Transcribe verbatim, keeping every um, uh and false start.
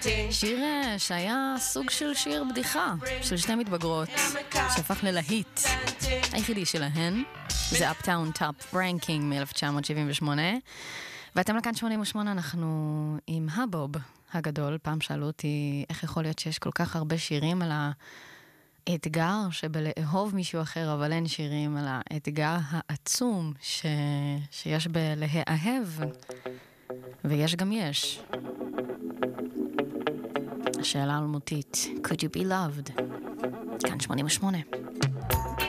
שיר שהיה סוג של שיר בדיחה של שתי מתבגרות שהפך ללהיט. היחידי שלהן זה Uptown Top Ranking מ-אלף תשע מאות שבעים ושמונה, ואתם לכאן שמונים ושמונה. אנחנו עם הבוב הגדול. פעם שאלו אותי איך יכול להיות שיש כל כך הרבה שירים על האתגר שבלאהוב מישהו אחר, אבל אין שירים על האתגר העצום ש... שיש בלהאהב, ויש גם יש. השאלה אלמותית, could you be loved? כאן שמונים ושמונה.